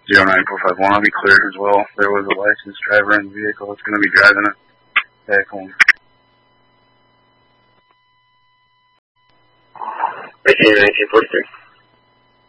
09451, I'll be cleared as well. There was a licensed driver in the vehicle that's going to be driving it back home. 1943.